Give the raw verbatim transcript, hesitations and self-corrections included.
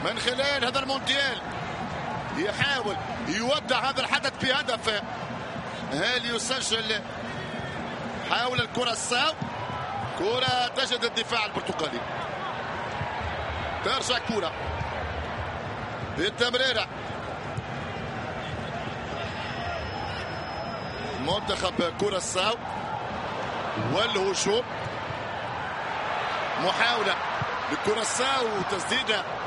من خلال هذا المونديال يحاول يودع هذا الحدث بهدف. هل يسجل؟ حاول الكراساو، كرة تجد الدفاع البرتغالي، ترجع كرة بالتمريرة. منتخب كراساو والهجوم، محاولة لكراساو، تسديدة